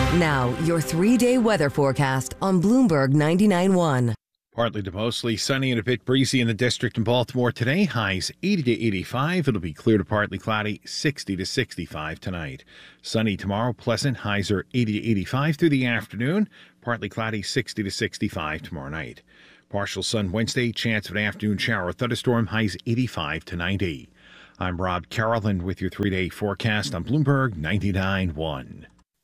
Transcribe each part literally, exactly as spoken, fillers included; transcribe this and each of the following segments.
Now, your three-day weather forecast on Bloomberg ninety-nine point one. Partly to mostly sunny and a bit breezy in the district in Baltimore today. Highs eighty to eighty-five. It'll be clear to partly cloudy, sixty to sixty-five tonight. Sunny tomorrow, pleasant. Highs are eighty to eighty-five through the afternoon. Partly cloudy, sixty to sixty-five tomorrow night. Partial sun Wednesday, chance of an afternoon shower or thunderstorm. Highs eighty-five to ninety. I'm Rob Carolan with your three-day forecast on Bloomberg ninety-nine point one.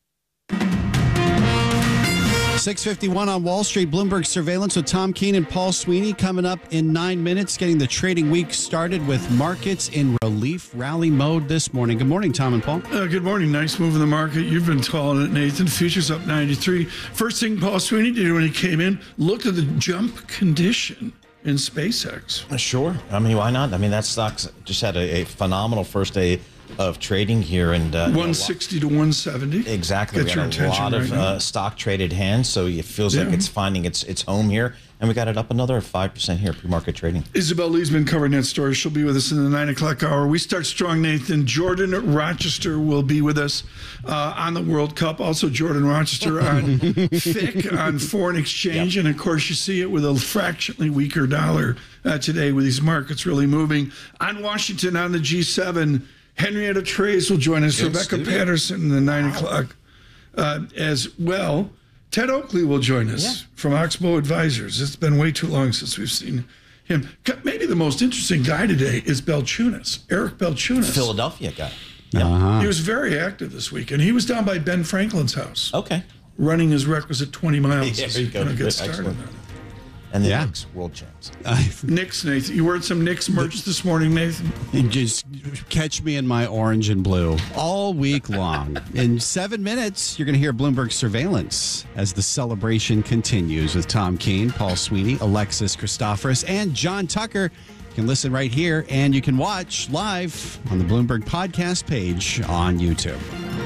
six fifty-one on Wall Street. Bloomberg Surveillance with Tom Keene and Paul Sweeney coming up in nine minutes, getting the trading week started with markets in relief rally mode this morning. Good morning, Tom and Paul. Uh, good morning. Nice move in the market. You've been calling it, Nathan. Futures up ninety-three. First thing Paul Sweeney did when he came in, looked at the jump condition in SpaceX. Sure. I mean, why not? I mean, that stock's just had a, a phenomenal first day of trading here, and uh, one sixty to one seventy. Exactly. Get we your got a lot right of uh, stock traded hands, so it feels yeah. like it's finding its its home here, and we got it up another five percent here pre-market trading. Isabel Lee's been covering that story. She'll be with us in the nine o'clock hour. We start strong, Nathan. Jordan Rochester will be with us uh, on the World Cup. Also, Jordan Rochester on F I C, on foreign exchange, yep. And of course, you see it with a fractionally weaker dollar uh, today, with these markets really moving. On Washington, on the G seven. Henrietta Trays will join us. Yes, Rebecca Patterson in the nine wow. o'clock uh, as well. Ted Oakley will join us yeah. from Oxbow Advisors. It's been way too long since we've seen him. Maybe the most interesting guy today is Belchunas, Eric Belchunas. Philadelphia guy. Yeah. Uh-huh. He was very active this week, and he was down by Ben Franklin's house. Okay. Running his requisite twenty miles. Yeah, there you go. Get started on it. And the yeah. Knicks world champs. Uh, Knicks, Nathan. You wearing some Knicks merch this morning, Nathan? Just catch me in my orange and blue all week long. In seven minutes, you're going to hear Bloomberg Surveillance as the celebration continues with Tom Keene, Paul Sweeney, Alexis Christoforous, and John Tucker. You can listen right here, and you can watch live on the Bloomberg podcast page on YouTube.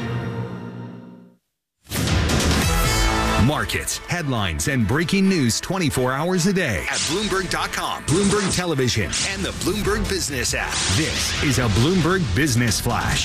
Markets, headlines, and breaking news twenty-four hours a day at Bloomberg dot com, Bloomberg Television, and the Bloomberg Business app. This is a Bloomberg Business Flash.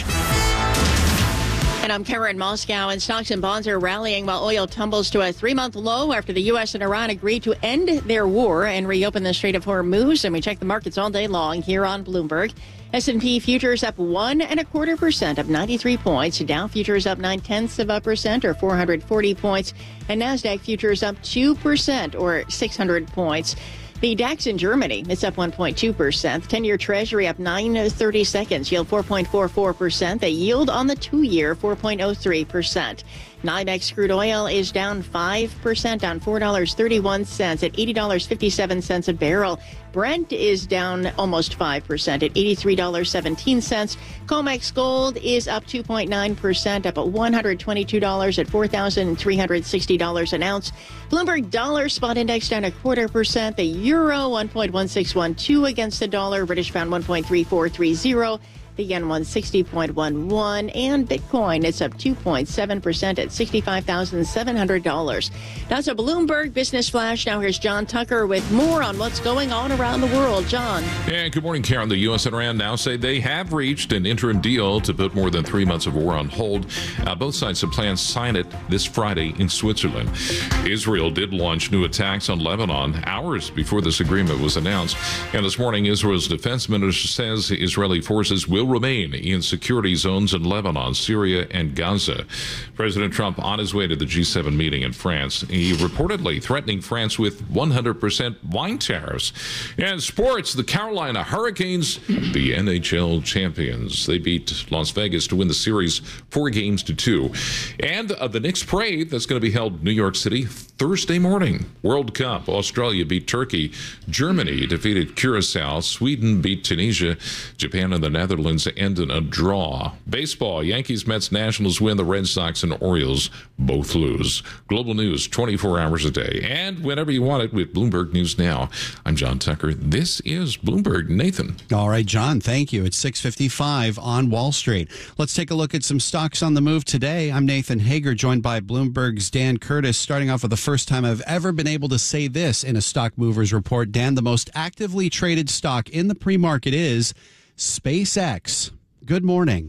And I'm Karen Moscow, and stocks and bonds are rallying while oil tumbles to a three-month low after the U S and Iran agreed to end their war and reopen the Strait of Hormuz. And we check the markets all day long here on Bloomberg. S and P futures up one and a quarter percent, up ninety-three points. Dow futures up nine tenths of a percent, or four hundred forty points. And Nasdaq futures up two percent, or six hundred points. The DAX in Germany, it's up one point two percent. ten-year Treasury up nine thirty seconds, yield four point four four percent. The yield on the two-year, four point oh three percent. NYMEX crude oil is down five percent, down four dollars and thirty-one cents at eighty dollars and fifty-seven cents a barrel. Brent is down almost five percent at eighty-three dollars and seventeen cents. COMEX gold is up two point nine percent, up at one hundred twenty-two dollars at four thousand three hundred sixty dollars an ounce. Bloomberg dollar spot index down a quarter percent. The euro one point one six one two against the dollar. British pound one point three four three zero. The yen one sixty point one one, and Bitcoin, it's up two point seven percent at sixty-five thousand seven hundred dollars. That's a Bloomberg Business Flash. Now here's John Tucker with more on what's going on around the world. John. Yeah, good morning, Karen. The U S and Iran now say they have reached an interim deal to put more than three months of war on hold. Uh, both sides have planned to sign it this Friday in Switzerland. Israel did launch new attacks on Lebanon hours before this agreement was announced. And this morning, Israel's defense minister says Israeli forces will remain in security zones in Lebanon, Syria, and Gaza. President Trump on his way to the G seven meeting in France. He reportedly threatening France with one hundred percent wine tariffs. And sports, the Carolina Hurricanes, the N H L champions. They beat Las Vegas to win the series four games to two. And uh, the Knicks parade that's going to be held in New York City Thursday morning. World Cup, Australia beat Turkey. Germany defeated Curacao. Sweden beat Tunisia. Japan and the Netherlands end in a draw. Baseball, Yankees, Mets, Nationals win. The Red Sox and Orioles both lose. Global news twenty-four hours a day. And whenever you want it with Bloomberg News Now. I'm John Tucker. This is Bloomberg. Nathan. All right, John, thank you. It's six fifty-five on Wall Street. Let's take a look at some stocks on the move today. I'm Nathan Hager, joined by Bloomberg's Dan Curtis, starting off with the first time I've ever been able to say this in a Stock Movers report. Dan, the most actively traded stock in the pre-market is SpaceX. Good morning.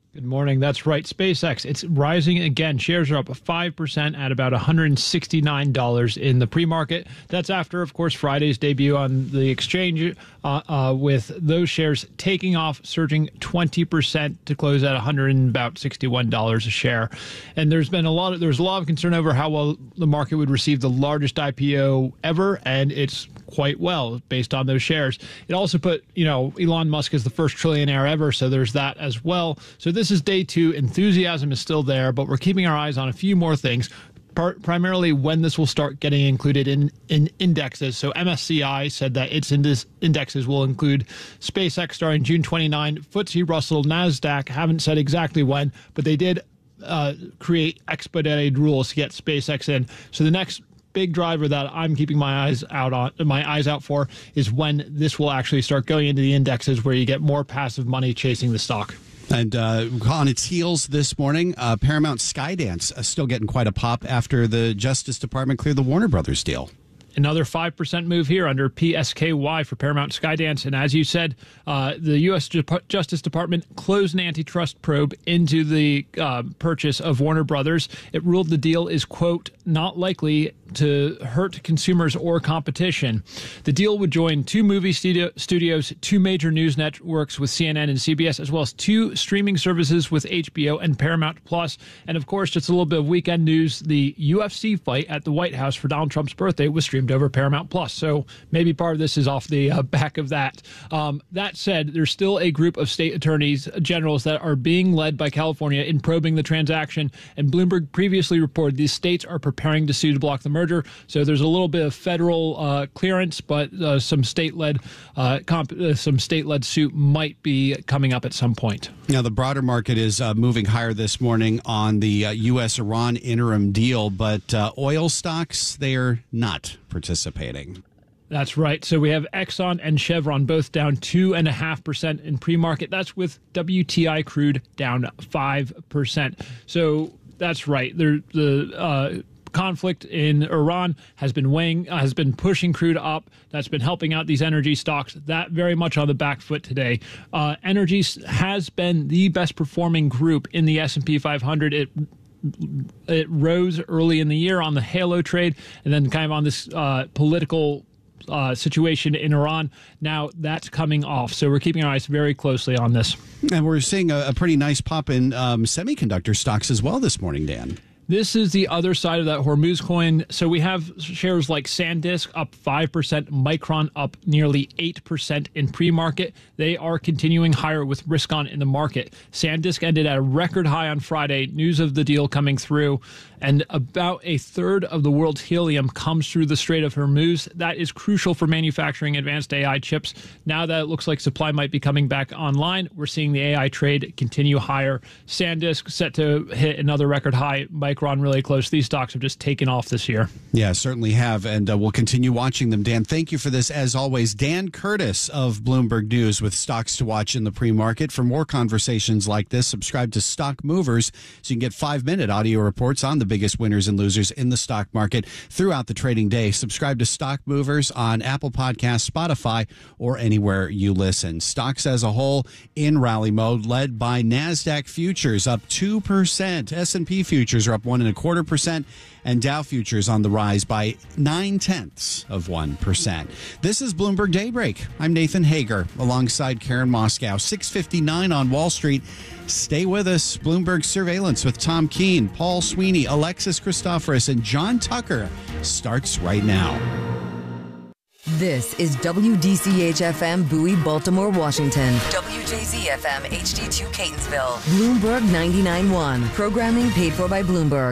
Good morning. That's right. SpaceX, it's rising again. Shares are up five percent at about one hundred sixty-nine dollars in the pre-market. That's after, of course, Friday's debut on the exchange, uh, uh, with those shares taking off, surging twenty percent to close at one hundred sixty-one dollars a share. And there's been a lot of, there's a lot of concern over how well the market would receive the largest I P O ever, and it's quite well based on those shares. It also put, you know, Elon Musk as the first trillionaire ever, so there's that as well. So this is day two. Enthusiasm is still there, but we're keeping our eyes on a few more things, part, primarily when this will start getting included in, in indexes. So M S C I said that its index, indexes will include SpaceX starting June twenty-ninth, F T S E Russell, NASDAQ, haven't said exactly when, but they did uh, create expedited rules to get SpaceX in. So the next big driver that I'm keeping my eyes out on, my eyes out for, is when this will actually start going into the indexes, where you get more passive money chasing the stock. And uh, on its heels this morning, uh, Paramount Skydance uh, still getting quite a pop after the Justice Department cleared the Warner Brothers deal. Another five percent move here under P S K Y for Paramount Skydance. And as you said, uh, the U S Justice Department closed an antitrust probe into the uh, purchase of Warner Brothers. It ruled the deal is, quote, not likely to hurt consumers or competition. The deal would join two movie studio, studios, two major news networks with C N N and C B S, as well as two streaming services with H B O and Paramount Plus. And of course, just a little bit of weekend news, the U F C fight at the White House for Donald Trump's birthday was streamed over Paramount Plus. So maybe part of this is off the uh, back of that. Um, that said, there's still a group of state attorneys generals that are being led by California in probing the transaction. And Bloomberg previously reported these states are preparing to sue to block the merger. So there's a little bit of federal uh, clearance, but uh, some state-led uh, comp- uh, some state-led suit might be coming up at some point. Now, the broader market is uh, moving higher this morning on the uh, U S Iran interim deal, but uh, oil stocks, they are not participating. That's right. So we have Exxon and Chevron both down two and a half percent in pre-market. That's with W T I crude down five percent. So that's right. There, the uh, conflict in Iran has been weighing, uh, has been pushing crude up. That's been helping out these energy stocks. That very much on the back foot today. Uh, energy has been the best performing group in the S and P five hundred. It it rose early in the year on the halo trade, and then kind of on this uh, political uh, situation in Iran. Now that's coming off. So we're keeping our eyes very closely on this. And we're seeing a, a pretty nice pop in um, semiconductor stocks as well this morning, Dan. This is the other side of that Hormuz coin. So we have shares like SanDisk up five percent, Micron up nearly eight percent in pre-market. They are continuing higher with risk on in the market. SanDisk ended at a record high on Friday, news of the deal coming through, and about a third of the world's helium comes through the Strait of Hormuz. That is crucial for manufacturing advanced A I chips. Now that it looks like supply might be coming back online, we're seeing the A I trade continue higher. SanDisk set to hit another record high. Micron really close. These stocks have just taken off this year. Yeah, certainly have, and uh, we'll continue watching them. Dan, thank you for this as always. Dan Curtis of Bloomberg News with stocks to watch in the pre-market. For more conversations like this, subscribe to Stock Movers so you can get five-minute audio reports on the biggest winners and losers in the stock market throughout the trading day. Subscribe to Stock Movers on Apple Podcasts, Spotify, or anywhere you listen. Stocks as a whole in rally mode, led by NASDAQ futures up two percent. S and P futures are up one and a quarter percent, and Dow futures on the rise by nine tenths of one percent. This is Bloomberg Daybreak. I'm Nathan Hager alongside Karen Moscow. six fifty-nine on Wall Street. Stay with us. Bloomberg Surveillance with Tom Keene, Paul Sweeney, Alexis Christoforous, and John Tucker starts right now. This is W D C H F M Bowie, Baltimore, Washington. W J Z F M H D two Catonsville. Bloomberg ninety-nine point one. Programming paid for by Bloomberg.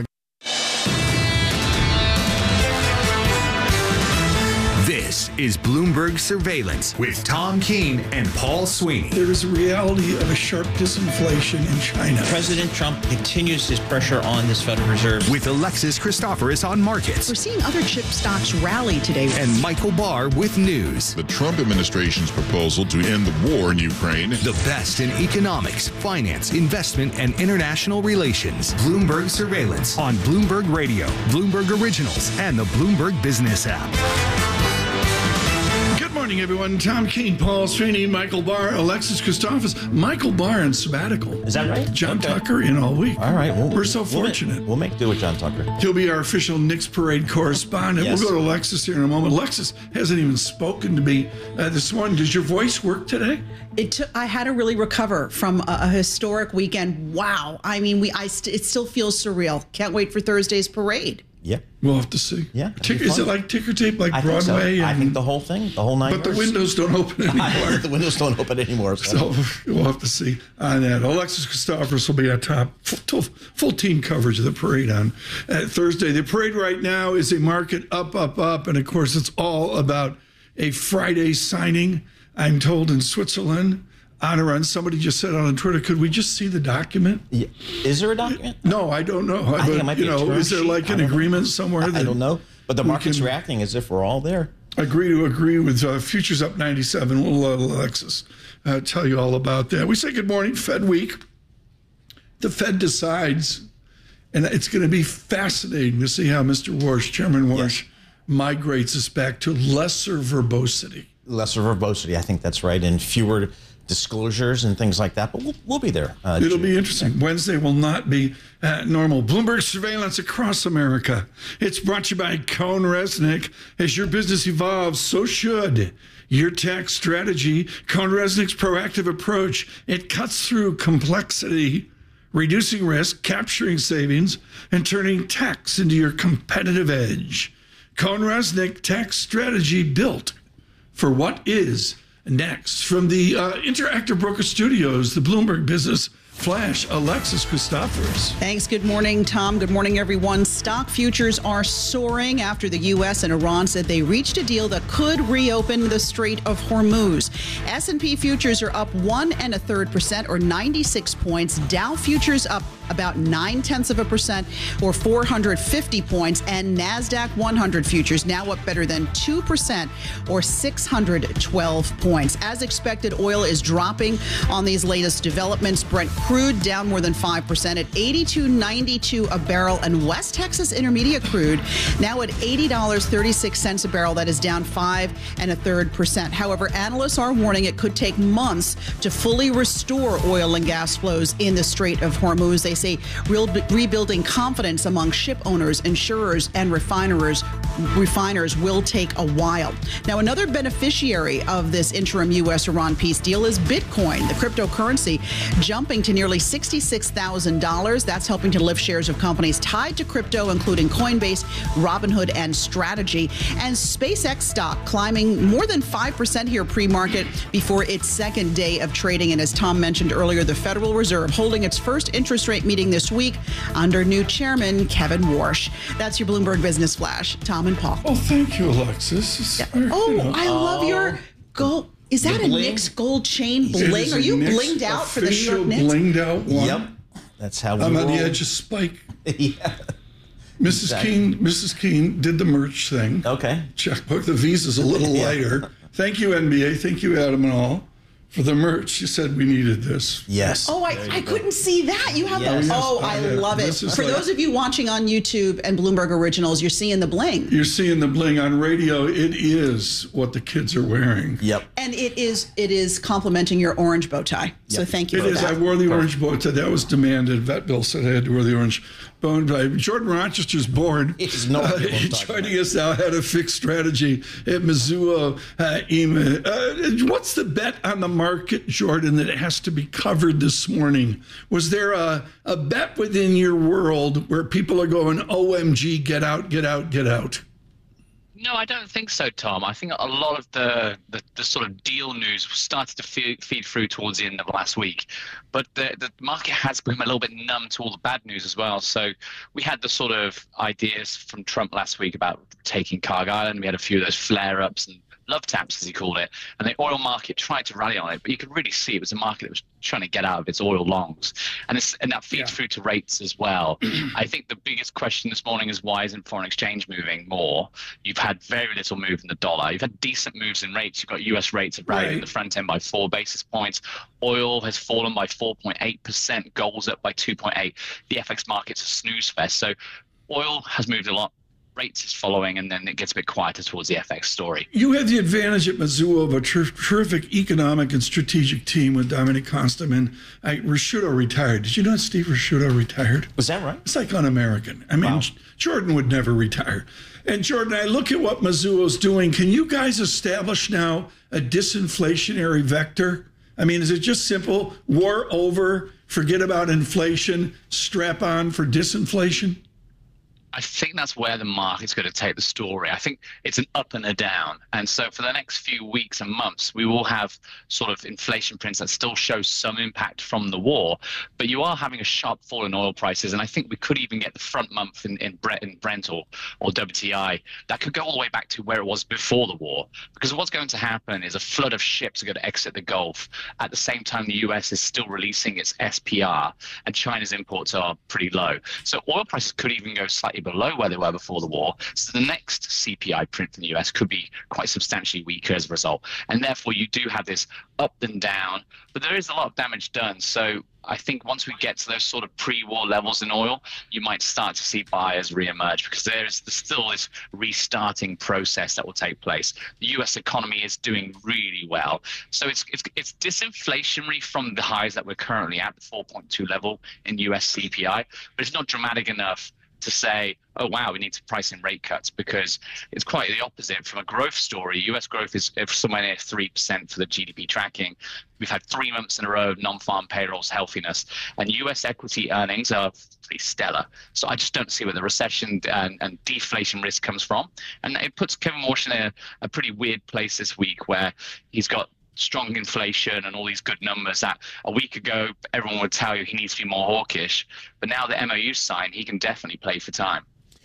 This is Bloomberg Surveillance with Tom Keene and Paul Sweeney. There is a reality of a sharp disinflation in China. President Trump continues his pressure on this Federal Reserve. With Alexis Christoforous on markets. We're seeing other chip stocks rally today. And Michael Barr with news. The Trump administration's proposal to end the war in Ukraine. The best in economics, finance, investment, and international relations. Bloomberg Surveillance on Bloomberg Radio, Bloomberg Originals, and the Bloomberg Business app. morning, everyone. Tom Keene, Paul Sweeney, Michael Barr, Alexis Christophas. Michael Barr in sabbatical. Is that right? John Okay. Tucker in all week. All right. We'll, We're so we'll fortunate. Make, we'll make do with John Tucker. He'll be our official Knicks Parade correspondent. Yes. We'll go to Alexis here in a moment. Alexis hasn't even spoken to me uh, this morning. Does your voice work today? It took, I had to really recover from a, a historic weekend. Wow. I mean, we I st- it still feels surreal. Can't wait for Thursday's parade. Yeah. We'll have to see. Yeah. Tick, is it like ticker tape, like I think so. Broadway? I and- think the whole thing, the whole nine But the yards. windows don't open anymore. the windows don't open anymore. So. So we'll have to see on that. Alexis Christophers will be on top. Full, full team coverage of the parade on uh, Thursday. The parade right now is a market up, up, up. And of course, it's all about a Friday signing, I'm told, in Switzerland. On a run. Somebody just said on Twitter, could we just see the document? Yeah. Is there a document? No, I don't know. I think But, it might you be a know, term is there sheet. like I an don't know. agreement somewhere? I, that I don't know. But the we market's can reacting as if we're all there. Agree to agree with uh, Futures Up ninety-seven. We'll let Alexis uh, tell you all about that. We say good morning, Fed Week. The Fed decides, and it's going to be fascinating to see how Mister Warsh, Chairman Warsh, Yes. migrates us back to lesser verbosity. Lesser verbosity, I think that's right, and fewer disclosures and things like that. But we'll, we'll be there. Uh, It'll June. be interesting. Wednesday will not be uh, normal. Bloomberg surveillance across America. It's brought to you by Cohn Resnick. As your business evolves, so should your tax strategy. Cohn Resnick's proactive approach. It cuts through complexity, reducing risk, capturing savings, and turning tax into your competitive edge. Cohn Resnick tax strategy built for what is next. From the uh, Interactive Broker Studios, the Bloomberg Business Flash, Alexis Christophers. Thanks. Good morning, Tom. Good morning, everyone. Stock futures are soaring after the U S and Iran said they reached a deal that could reopen the Strait of Hormuz. S and P futures are up one and a third percent, or ninety-six points. Dow futures up about nine tenths of a percent, or four hundred fifty points, and NASDAQ one hundred futures now up better than two percent, or six hundred twelve points. As expected, oil is dropping on these latest developments. Brent crude down more than five percent at eighty-two ninety-two a barrel, and West Texas Intermediate crude now at eighty dollars and thirty-six cents a barrel. That is down five and a third percent. However, analysts are warning it could take months to fully restore oil and gas flows in the Strait of Hormuz. They say real, rebuilding confidence among ship owners, insurers, and refiners refiners will take a while. Now, another beneficiary of this interim U S Iran peace deal is Bitcoin, the cryptocurrency, jumping to nearly sixty-six thousand dollars. That's helping to lift shares of companies tied to crypto, including Coinbase, Robinhood, and Strategy. And SpaceX stock climbing more than five percent here pre-market before its second day of trading. And as Tom mentioned earlier, the Federal Reserve holding its first interest rate meeting this week under new chairman Kevin Warsh. That's your Bloomberg Business Flash. Tom and Paul. Oh, thank you, Alexis. Yeah. Oh, I love your gold. Is that a bling? Knicks gold chain It bling? is Are a you Knicks blinged out for the New official York Knicks? blinged out one. Yep. That's how we I'm on the roll. edge of spike. Yeah. Missus Exactly. Keene, Missus Keene did the merch thing. Okay. Checkbook. The Visa's a little Yeah. lighter. Thank you, N B A. Thank you, Adam and all, for the merch. You said we needed this. Yes. Oh, I, I couldn't see that. You have Yes. the. Oh, I Yeah. love it. This is For like- those of you watching on YouTube and Bloomberg Originals, you're seeing the bling. You're seeing the bling on radio. It is what the kids are wearing. Yep. And it is it is complimenting your orange bow tie. So Yep. thank you It for is. I that. wore the orange bow tie. That was demanded. Vet Bill said I had to wear the orange bow tie. Jordan Rochester's board. He has no idea what I'm talking joining about. us now had a fixed strategy at Mizuho. Uh, Ema. Uh, what's the bet on the market, Jordan, that it has to be covered this morning? Was there a, a bet within your world where people are going, O M G, get out, get out, get out? No, I don't think so, Tom. I think a lot of the, the, the sort of deal news started to feed, feed through towards the end of last week. But the, the market has become a little bit numb to all the bad news as well. So we had the sort of ideas from Trump last week about taking Carg Island. We had a few of those flare-ups and love taps, as he called it, and the oil market tried to rally on it, but you could really see it was a market that was trying to get out of its oil longs, and it's, and that feeds Yeah. through to rates as well. I think the biggest question this morning is why isn't foreign exchange moving more? You've had very little move in the dollar. You've had decent moves in rates. You've got U S rates have rallied Right. in the front end by four basis points. Oil has fallen by four point eight percent. Gold's up by two point eight. The F X market's a snooze fest. So oil has moved a lot. rates is following, and then it gets a bit quieter towards the F X story. You had the advantage at Mizuho of a ter- terrific economic and strategic team with Dominic Kostam, and I, Rashudo retired. Did you know Steve Rashudo retired? Was that right? It's like un-American. I mean, wow. Jordan would never retire. And Jordan, I look at what Mizuho's doing. Can you guys establish now a disinflationary vector? I mean, is it just simple, war over, forget about inflation, strap on for disinflation? I think that's where the market's going to take the story. I think it's an up and a down. And so for the next few weeks and months, we will have sort of inflation prints that still show some impact from the war. But you are having a sharp fall in oil prices. And I think we could even get the front month in, in Brent, in Brent or, or W T I that could go all the way back to where it was before the war. Because what's going to happen is a flood of ships are going to exit the Gulf. At the same time, the U S is still releasing its S P R and China's imports are pretty low. So oil prices could even go slightly below where they were before the war. So the next C P I print in the U S could be quite substantially weaker as a result. And therefore, you do have this up and down, but there is a lot of damage done. So I think once we get to those sort of pre-war levels in oil, you might start to see buyers reemerge because there is still this restarting process that will take place. The U S economy is doing really well. So it's, it's, it's disinflationary from the highs that we're currently at, the four point two level in U S C P I, but it's not dramatic enough to say, oh, wow, we need to price in rate cuts, because it's quite the opposite. From a growth story, U S growth is somewhere near three percent for the G D P tracking. We've had three months in a row of non-farm payrolls healthiness, and U S equity earnings are pretty stellar. So I just don't see where the recession and, and deflation risk comes from. And it puts Kevin Warsh in a, a pretty weird place this week where he's got strong inflation and all these good numbers that a week ago everyone would tell you he needs to be more hawkish, but now the M O U's signed, he can definitely play for time.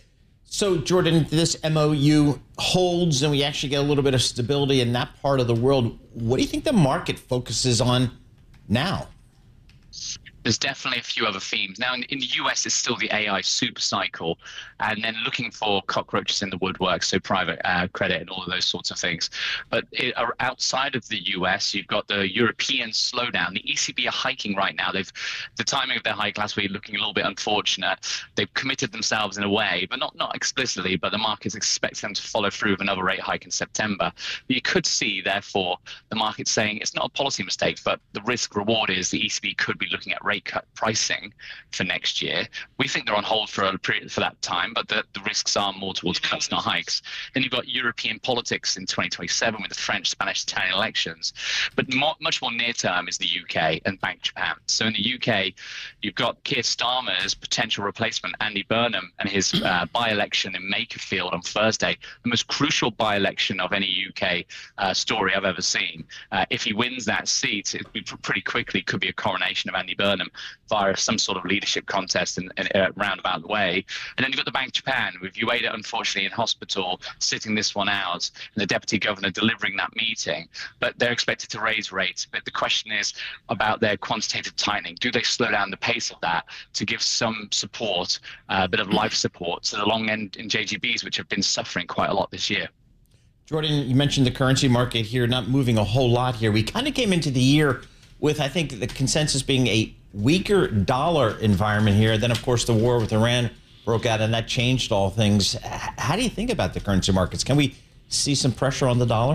So Jordan, this M O U holds and we actually get a little bit of stability in that part of the world. What do you think the market focuses on now? There's definitely a few other themes. Now, in, in the U S, it's still the A I super cycle, and then looking for cockroaches in the woodwork, so private uh, credit and all of those sorts of things. But it, uh, outside of the U S, you've got the European slowdown. The E C B are hiking right now. They've the timing of their hike last week looking a little bit unfortunate. They've committed themselves in a way, but not, not explicitly, but the market's expecting them to follow through with another rate hike in September. You could see, therefore, the market saying it's not a policy mistake, but the risk reward is the E C B could be looking at rate cut pricing for next year. We think they're on hold for a period for that time, but the, the risks are more towards cuts, not hikes. Then you've got European politics in twenty twenty-seven with the French, Spanish, Italian elections. But more, much more near term is the U K and Bank Japan. So in the U K, you've got Keir Starmer's potential replacement, Andy Burnham, and his uh, by-election in Makerfield on Thursday, the most crucial by-election of any U K uh, story I've ever seen. Uh, if he wins that seat, it pretty quickly could be a coronation of Andy Burnham via some sort of leadership contest in, in a roundabout way. And then you've got the Bank of Japan with Ueda, unfortunately, in hospital, sitting this one out, and the deputy governor delivering that meeting. But they're expected to raise rates. But the question is about their quantitative tightening. Do they slow down the pace of that to give some support, uh, a bit of life support to the long end in J G Bs, which have been suffering quite a lot this year? Jordan, you mentioned the currency market here not moving a whole lot here. We kind of came into the year with, I think, the consensus being a weaker dollar environment here. Then, of course, the war with Iran broke out, and that changed all things. How do you think about the currency markets? Can we see some pressure on the dollar?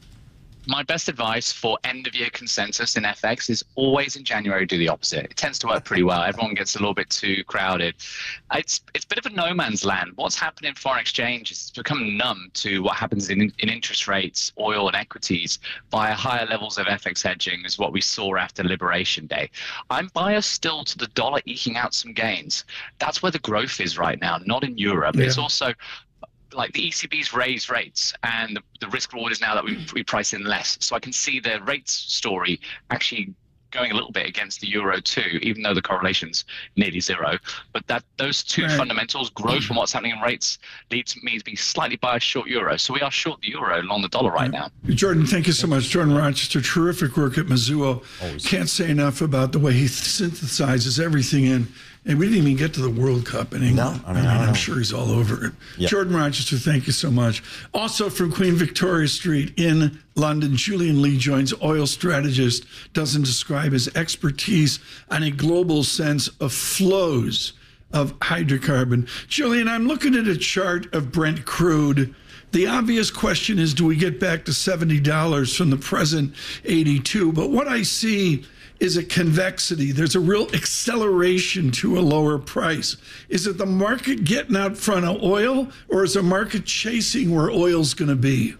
My best advice for end-of-year consensus in F X is always in January do the opposite. It tends to work pretty well. Everyone gets a little bit too crowded. It's it's a bit of a no man's land. What's happened in foreign exchange is it's become numb to what happens in, in interest rates, oil and equities via higher levels of F X hedging is what we saw after Liberation Day. I'm biased still to the dollar eking out some gains. That's where the growth is right now, not in Europe. Yeah. It's also like the E C B's raised rates, and the, the risk reward is now that we, we price in less. So I can see the rates story actually going a little bit against the euro too, even though the correlation's nearly zero. But that those two right. fundamentals, growth from what's happening in rates, leads me to be slightly biased short euro. So we are short the euro along the dollar right now. Jordan, thank you so much. Jordan Rochester, terrific work at Mizuho. Always. Can't say enough about the way he synthesizes everything in. And we didn't even get to the World Cup in England. No, I mean, I mean I'm sure he's all over it. Yep. Jordan Rochester, thank you so much. Also from Queen Victoria Street in London, Julian Lee joins, oil strategist, doesn't describe his expertise on a global sense of flows of hydrocarbon. Julian, I'm looking at a chart of Brent crude. The obvious question is, do we get back to seventy dollars from the present eighty-two? But what I see is a convexity. There's a real acceleration to a lower price. Is it the market getting out front of oil, or is the market chasing where oil's going to be?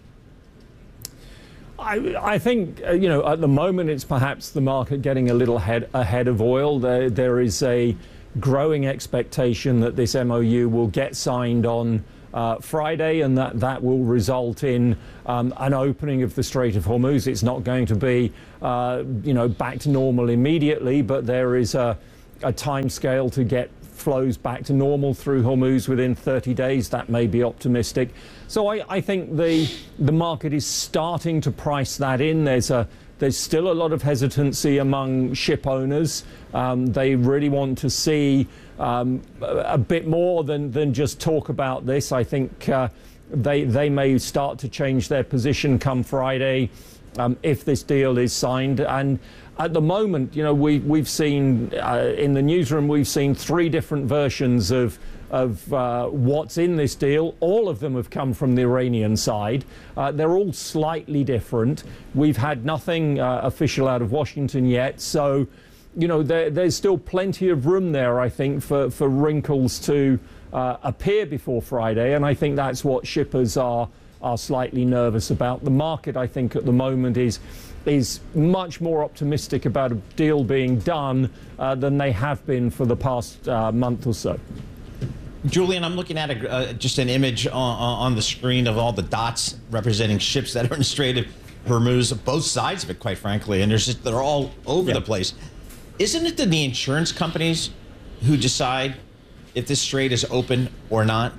I, I think, uh, you know, at the moment it's perhaps the market getting a little head, ahead of oil. There, there is a growing expectation that this M O U will get signed on Uh, Friday, and that that will result in um, an opening of the Strait of Hormuz. It's not going to be, uh, you know, back to normal immediately, but there is a, a time scale to get flows back to normal through Hormuz within thirty days. That may be optimistic. So I, I think the the market is starting to price that in. There's a There's still a lot of hesitancy among ship owners. Um, they really want to see um, a, a bit more than, than just talk about this. I think uh, they, they may start to change their position come Friday um, if this deal is signed. And at the moment, you know, we, we've seen uh, in the newsroom, we've seen three different versions of of uh, what's in this deal. All of them have come from the Iranian side. Uh, they're all slightly different. We've had nothing uh, official out of Washington yet. So, you know, there, there's still plenty of room there, I think, for, for wrinkles to uh, appear before Friday. And I think that's what shippers are, are slightly nervous about. The market, I think, at the moment is is much more optimistic about a deal being done uh, than they have been for the past uh, month or so. Julian, I'm looking at a, uh, just an image on, on the screen of all the dots representing ships that are in the Strait of Hormuz, both sides of it, quite frankly, and there's just, they're all over yeah. the place. Isn't it the insurance companies who decide if this strait is open or not?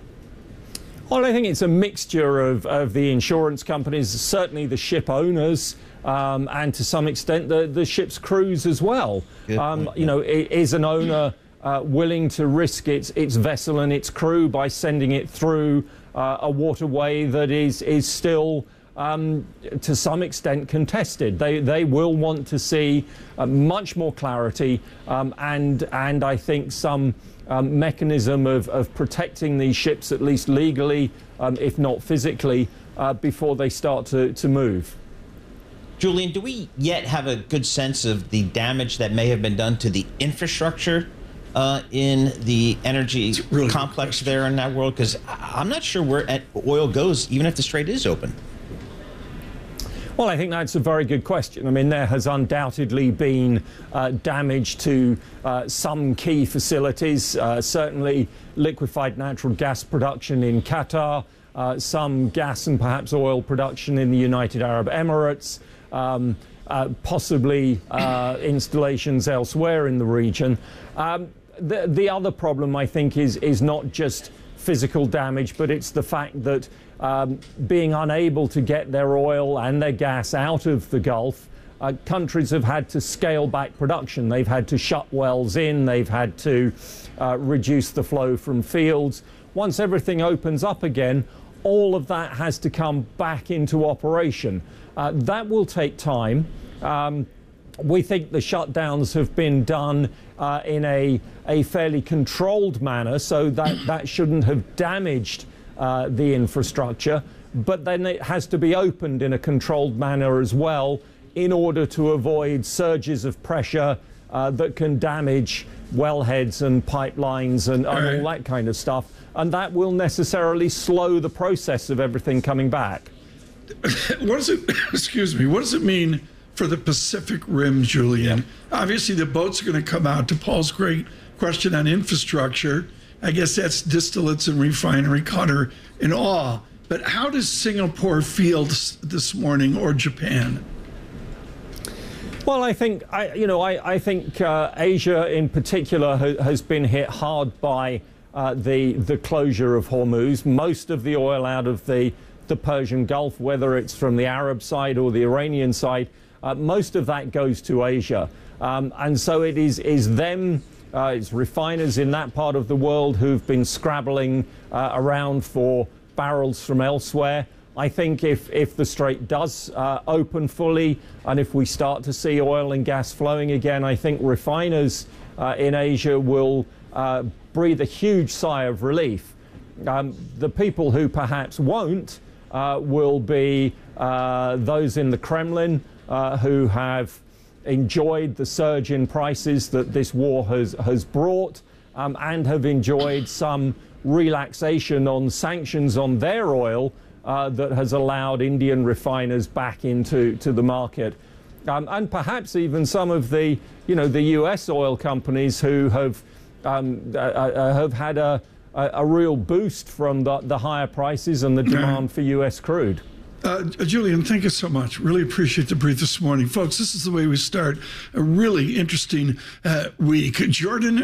Well, I think it's a mixture of, of the insurance companies, certainly the ship owners, um, and to some extent the, the ship's crews as well. Um, you know, is an owner Uh, willing to risk its its vessel and its crew by sending it through uh, a waterway that is is still um, to some extent contested? They they will want to see uh, much more clarity um, and and I think some um, mechanism of, of protecting these ships, at least legally, um, if not physically, uh, before they start to, to move. Julian, do we yet have a good sense of the damage that may have been done to the infrastructure Uh, in the energy really complex there in that world? Because I'm not sure where oil goes, even if the strait is open. Well, I think that's a very good question. I mean, there has undoubtedly been uh, damage to uh, some key facilities, uh, certainly liquefied natural gas production in Qatar, uh, some gas and perhaps oil production in the United Arab Emirates, um, uh, possibly uh, installations elsewhere in the region. Um, The, the other problem, I think, is, is not just physical damage, but it's the fact that um, being unable to get their oil and their gas out of the Gulf, uh, countries have had to scale back production. They've had to shut wells in. They've had to uh, reduce the flow from fields. Once everything opens up again, all of that has to come back into operation. Uh, that will take time. Um, We think the shutdowns have been done uh, in a, a fairly controlled manner, so that, that shouldn't have damaged uh, the infrastructure. But then it has to be opened in a controlled manner as well in order to avoid surges of pressure uh, that can damage wellheads and pipelines and, and all, right. all that kind of stuff. And that will necessarily slow the process of everything coming back. What does it, excuse me, what does it mean for the Pacific Rim, Julian? Yeah. Obviously, the boats are going to come out. To Paul's great question on infrastructure, I guess that's distillates and refinery, Qatar and all. But how does Singapore feel this morning, or Japan? Well, I think, I, you know, I, I think uh, Asia in particular ha has been hit hard by uh, the, the closure of Hormuz. Most of the oil out of the, the Persian Gulf, whether it's from the Arab side or the Iranian side, Uh, most of that goes to Asia. Um, and so it is, is them, uh, it's refiners in that part of the world who've been scrabbling uh, around for barrels from elsewhere. I think if, if the strait does uh, open fully, and if we start to see oil and gas flowing again, I think refiners uh, in Asia will uh, breathe a huge sigh of relief. Um, the people who perhaps won't uh, will be uh, those in the Kremlin uh, who have enjoyed the surge in prices that this war has, has brought um, and have enjoyed some relaxation on sanctions on their oil uh, that has allowed Indian refiners back into to the market. Um, and perhaps even some of the, you know, the U S oil companies who have um, uh, uh, have had a, a, a real boost from the, the higher prices and the demand for U S crude. Uh, Julian, thank you so much. Really appreciate the brief this morning. Folks, this is the way we start a really interesting uh, week. Jordan